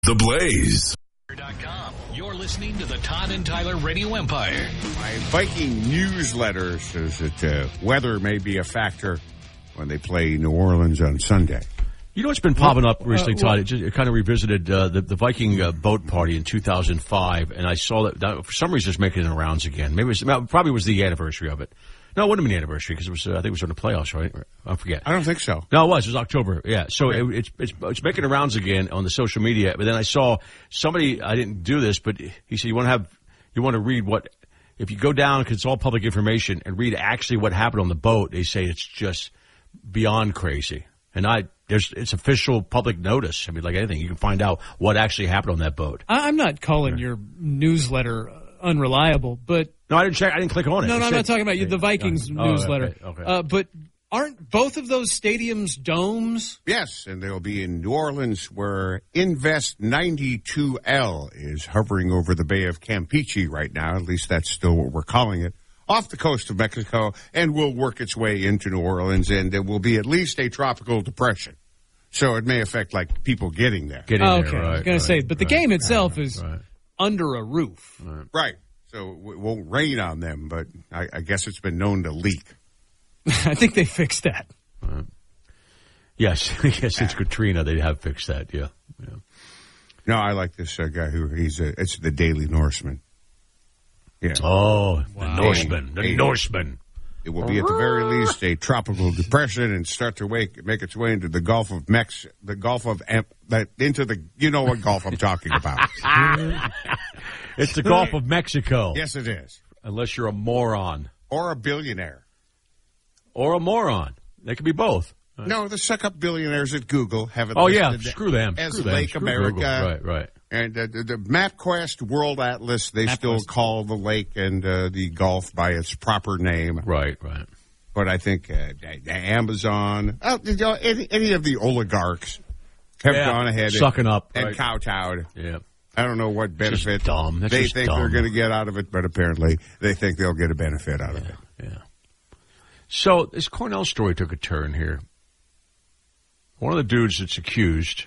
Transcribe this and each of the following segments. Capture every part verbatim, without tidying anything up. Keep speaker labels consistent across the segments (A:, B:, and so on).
A: The Blaze.
B: You're listening to the Todd and Tyler Radio Empire.
C: My Viking newsletter says that uh, weather may be a factor when they play New Orleans on Sunday.
D: You know what's been popping up recently,
E: uh, well,
D: Todd? It, just, it kind of revisited uh, the, the Viking uh, boat party in two thousand five, and I saw that, that for some reason it's making the rounds again. Maybe it was, probably was the anniversary of it. No, it wouldn't have been the anniversary because it was. Uh, I think it was on the playoffs, right? I forget.
C: I don't think so.
D: No, it was. It was October. Yeah. So it, it's it's it's making the rounds again on the social media. But then I saw somebody. I didn't do this, but he said you want to have you want to read what if you go down because it's all public information and read actually what happened on the boat. They say it's just beyond crazy. And I there's it's official public notice. I mean, like anything, you can find out what actually happened on that boat.
E: I'm not calling your newsletter unreliable, but
D: no, I didn't check. I didn't click on it.
E: No, no,
D: it
E: I'm
D: said,
E: not talking about you, the Vikings
D: oh,
E: newsletter.
D: Okay, okay.
E: Uh, but aren't both of those stadiums domes?
C: Yes, and they'll be in New Orleans, where Invest ninety-two L is hovering over the Bay of Campeche right now. At least that's still what we're calling it. Off the coast of Mexico, and will work its way into New Orleans, and it will be at least a tropical depression. So it may affect, like, people getting there.
D: Getting
E: oh,
D: there,
E: okay,
D: right,
E: I was going
D: right,
E: to say, but the
D: right,
E: game itself
D: right,
E: is
D: right.
E: under a roof.
D: Right.
C: Right. So it won't rain on them, but I, I guess it's been known to leak.
E: I think they fixed that.
D: Right. Yes, yes, since Katrina, they have fixed that, yeah. yeah.
C: No, I like this uh, guy who, he's a, it's the Daily Norseman. Yeah.
D: Oh,
E: Wow.
D: the Norseman, the
C: Hey.
D: Norseman.
C: It will be at the very least a tropical depression and start to wake, make its way into the Gulf of Mex, the Gulf of Am, that into the, you know what Gulf I'm talking about.
D: It's the Gulf of Mexico.
C: Yes, it is.
D: Unless you're a moron.
C: Or a billionaire.
D: Or a moron. They could be both.
C: No, the suck-up billionaires at Google have it
D: Oh, yeah,
C: listed
D: screw them.
C: as
D: Screw them.
C: Lake
D: Screw
C: America.
D: Google. Right, right.
C: And uh, the, the MapQuest World Atlas, they
E: MapQuest.
C: still call the lake and uh, the Gulf by its proper name.
D: Right, right.
C: But I think uh, the Amazon, oh, you know, any, any of the oligarchs have
D: Yeah,
C: gone ahead
D: sucking
C: and,
D: up,
C: and
D: right.
C: kowtowed.
D: Yeah.
C: I don't know what
D: Just
C: benefit
D: dumb. That's
C: they
D: just
C: think
D: dumb.
C: they're going to get out of it, but apparently they think they'll get a benefit out of it.
D: Yeah. So this Cornell story took a turn here. One of the dudes that's accused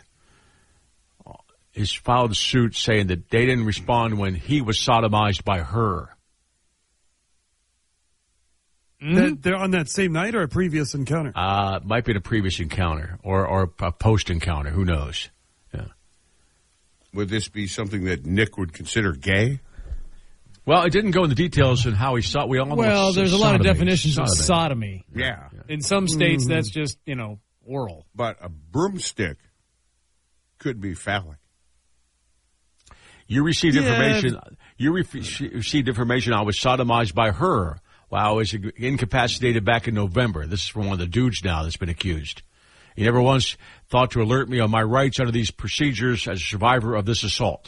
D: has filed a suit saying that they didn't respond when he was sodomized by her.
F: That they're on that same night or a previous encounter?
D: Uh, might be a previous encounter or, or a post encounter. Who knows? Yeah.
C: Would this be something that Nick would consider gay?
D: Well, it didn't go into details on how he saw. We all know
E: Well,
D: it's
E: there's a lot of
D: sodomy.
E: definitions of
D: Sodomy.
E: sodomy.
C: Yeah.
E: In some states, that's just, you know, oral.
C: But a broomstick could be phallic.
D: You received
F: Yeah.
D: information. You re- received information. I was sodomized by her while I was incapacitated back in November. This is from one of the dudes now that's been accused. He never once thought to alert me on my rights under these procedures as a survivor of this assault.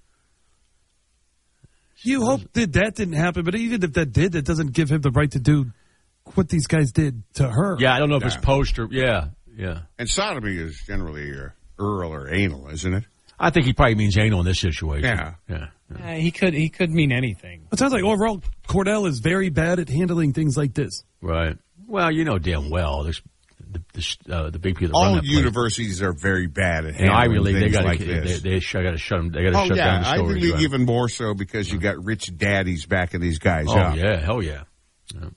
F: You hope that that didn't happen, but even if that did, that doesn't give him the right to do what these guys did to her.
D: Yeah, I don't know if
C: Yeah.
D: it's post or yeah, yeah.
C: And sodomy is generally uh, oral or anal, isn't it?
D: I think he probably means anal in this situation.
C: Yeah.
D: yeah.
E: Uh, he could he could mean anything.
F: It sounds like overall Cornell is very bad at handling things like this.
D: Right. Well, you know damn well there's the the, uh, the big people that run
C: All
D: that place.
C: universities are very bad at
D: And
C: handling
D: Ivy League, they
C: things
D: got
C: like
D: to
C: this.
D: they, they, sh- got to shut them. They got to
C: Oh,
D: shut
C: yeah,
D: down the
C: Ivy
D: stories.
C: League
D: right?
C: even more so because you got rich daddies backing these guys
D: Oh
C: up.
D: yeah, hell yeah. Yeah.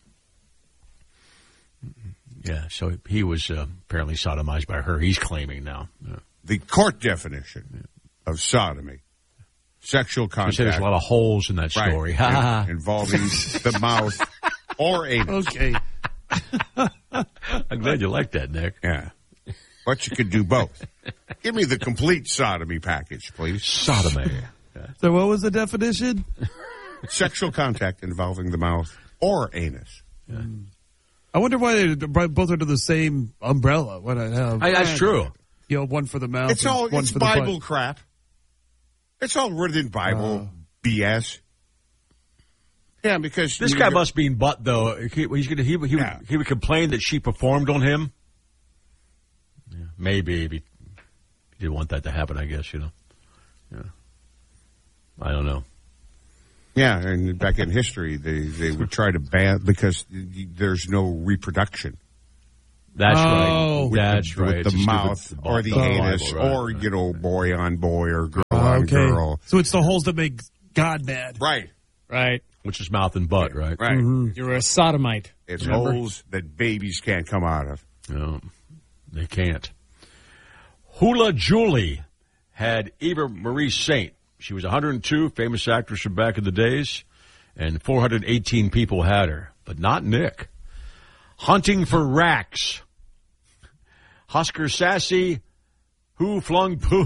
D: Yeah, so he was uh, apparently sodomized by her. He's claiming now. Yeah.
C: The court definition of sodomy, sexual
D: He
C: contact.
D: said there's a lot of holes in that story.
C: Right, in- involving the mouth or anus.
F: Okay.
D: I'm glad you like that, Nick.
C: Yeah. But you could do both. Give me the complete sodomy package, please.
D: Sodomy.
F: So what was the definition?
C: Sexual contact involving the mouth or anus.
F: I wonder why they both under the same umbrella. What I have,
D: I, that's true.
F: you know, one for the mouth.
C: It's
F: and
C: all
F: one
C: it's
F: for the
C: Bible
F: butt.
C: crap. It's all written in Bible
F: Uh.
C: B S. Yeah, because
D: This
C: you
D: guy
C: know,
D: must mean butt, though. He, he's gonna, he, he,
C: Yeah.
D: would, he would complain that she performed on him. Yeah, maybe if he, he didn't want that to happen, I guess, you know. Yeah. I don't know.
C: Yeah, and back in history, they, they would try to ban because there's no reproduction.
D: That's
F: Oh.
D: right. That's
C: with
D: right.
C: the
D: It's a stupid-
C: mouth or the
D: Bible,
C: anus
D: right,
C: or,
D: right.
C: you know, boy on boy or girl on
F: Okay.
C: girl.
F: So it's the holes that make God mad.
C: Right.
E: Right.
D: Which is mouth and butt, right?
C: Right.
E: You're a sodomite.
C: It's
E: Remember?
C: holes that babies can't come out of.
D: No, they can't. Hula Julie had Eva Marie Saint. She was one hundred two, famous actress from back in the days, and four hundred eighteen people had her, but not Nick. Hunting for Racks. Husker Sassy, Who Flung Poo.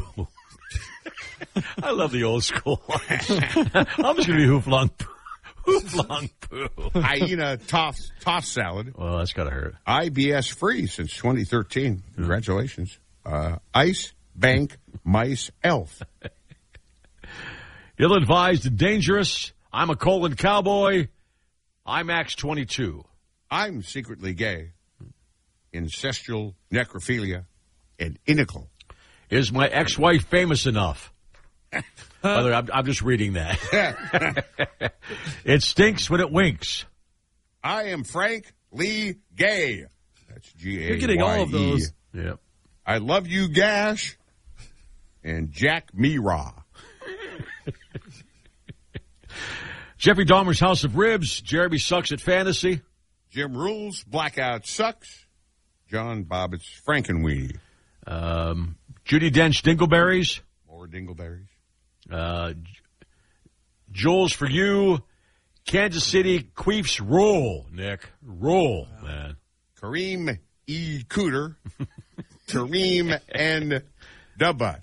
D: I love the old school ones. I'm just going to be Who Flung Poo. Who Flung Poo.
C: Hyena toss, toss salad.
D: Well, that's got to hurt.
C: I B S free since twenty thirteen. Congratulations. Uh, ice, bank, mice, elf.
D: Ill-advised and dangerous. I'm a colon cowboy. IMAX twenty-two.
C: I'm secretly gay. Ancestral necrophilia and inical.
D: Is my ex-wife famous enough? By the way, I'm, I'm just reading that. It stinks when it winks.
C: I am Frank Lee Gay. That's G A Y E.
F: You're getting all of those.
D: Yep.
C: I love you, Gash. And Jack Mira.
D: Jeffrey Dahmer's House of Ribs. Jeremy sucks at fantasy.
C: Jim Rules, Blackout Sucks. John Bobbitt's Frankenweenie.
D: Um, Judi Dench Dingleberries.
C: More Dingleberries.
D: Uh, J- Jules for you. Kansas City Queefs roll, Nick. Roll, man.
C: Kareem E. Cooter. Kareem and Dubbut.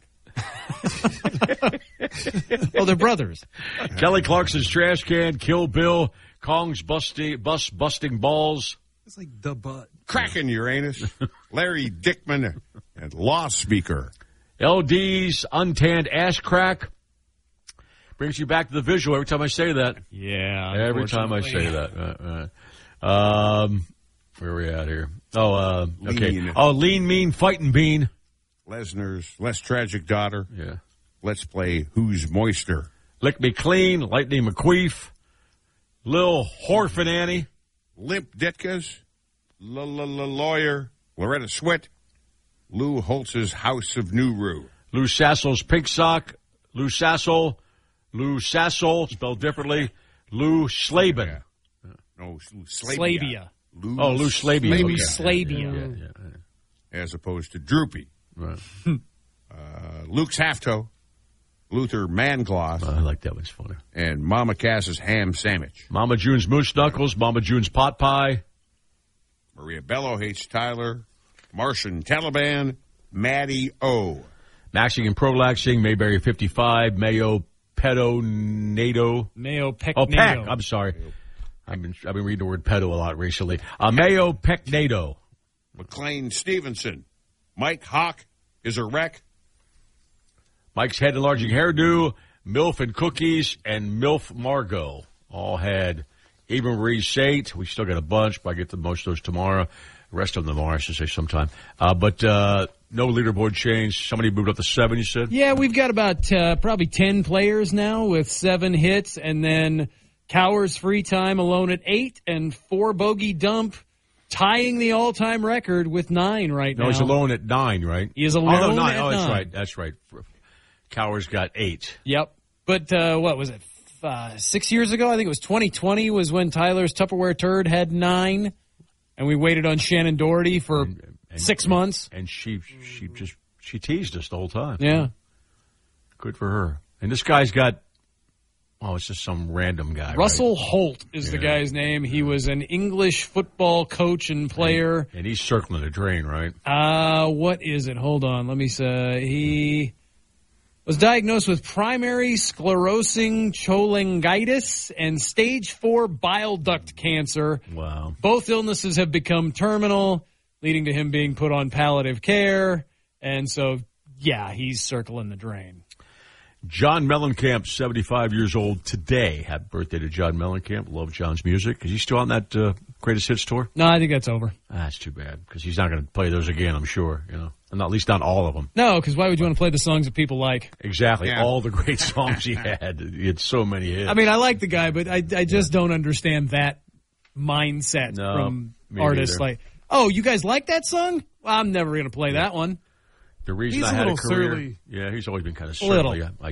E: Oh, they're brothers.
D: Kelly Clarkson's Trash Can. Kill Bill. Kong's busty, bus busting balls.
F: It's like the butt.
C: Kraken Uranus. Larry Dickman and Law Speaker.
D: L D's Untanned Ash Crack. Brings you back to the visual every time I say that.
E: Yeah.
D: Every time I say that. Right, right. Um, where are we at here? Oh, uh, okay.
C: Lean.
D: Oh, Lean Mean Fighting Bean.
C: Lesnar's Less Tragic Daughter.
D: Yeah.
C: Let's play Who's Moister.
D: Lick Me Clean. Lightning McQueef. Lil Horfin Annie.
C: Limp Ditka's. Lawyer. Loretta Swit. Lou Holtz's House of Nuru.
D: Lou Sasso's Pig Sock. Lou Sasso. Lou Sasso, spelled differently. Lou Slaben.
C: No, Lou
E: Slavia.
C: Lou
D: Oh, Lou Slabia.
E: Louis
D: Okay.
E: Slavia.
D: Yeah, yeah, yeah.
C: As opposed to Droopy.
D: Right.
C: Uh, Luke's Halftoe. Luther Mangloss.
D: I like that one. It's funny.
C: And Mama Cass's Ham Sandwich.
D: Mama June's Moose Knuckles. Mama June's Pot Pie.
C: Maria Bello hates Tyler. Martian Taliban. Maddie O.
D: Maxing and Prolaxing. Mayberry fifty-five. Mayo Pedo NATO.
E: Mayo Peck.
D: Oh, Peck. I'm sorry. I've been I've been reading the word pedo a lot recently. Uh, Mayo Peck NATO.
C: McLean Stevenson. Mike Hawk is a wreck.
D: Mike's Head Enlarging Hairdo. Milf and Cookies. And Milf Margot. All had Eva Marie Saint. We still got a bunch, but I get to most of those tomorrow. The rest of them tomorrow, I should say sometime. Uh, but uh, no leaderboard change. Somebody moved up to seven, you said?
E: Yeah, we've got about uh, probably ten players now with seven hits, and then Cowers free time alone at eight, and four bogey dump tying the all-time record with nine right
D: No,
E: now.
D: he's alone at nine, right?
E: He is
D: Oh, no,
E: alone
D: nine.
E: at
D: Oh, that's
E: nine.
D: right. That's right. Cowers got eight.
E: Yep. But uh, what was it? Uh, six years ago, I think it was twenty twenty was when Tyler's Tupperware Turd had nine, and we waited on Shannon Doherty for
D: And-
E: six months.
D: And she she just she teased us the whole time.
E: Yeah.
D: Good for her. And this guy's got, oh, it's just some random guy.
E: Russell
D: right?
E: Holt is the
D: Yeah.
E: guy's name. He was an English football coach and player.
D: And he's circling the drain, right?
E: Uh, what is it? Hold on. Let me say. He was diagnosed with primary sclerosing cholangitis and stage four bile duct cancer.
D: Wow.
E: Both illnesses have become terminal, leading to him being put on palliative care. And so, yeah, he's circling the drain.
D: John Mellencamp, seventy-five years old today. Happy birthday to John Mellencamp. Love John's music. Is he still on that uh, Greatest Hits tour?
E: No, I think that's over.
D: Ah, that's too bad because he's not going to play those again, I'm sure. You know, and not, at least not all of them.
E: No, because why would you want to play the songs that people like?
D: Exactly.
C: Yeah.
D: All the great songs he had. He had so many hits.
E: I mean, I like the guy, but I, I just don't understand that mindset
D: No,
E: from
D: me
E: artists.
D: neither.
E: Like, Oh, you guys like that song? Well, I'm never going to play that one.
D: The reason
F: He's
D: I
F: a
D: had a
F: little
D: career.
F: surly.
D: Yeah, he's always been kind of
E: Little.
D: surly. I, I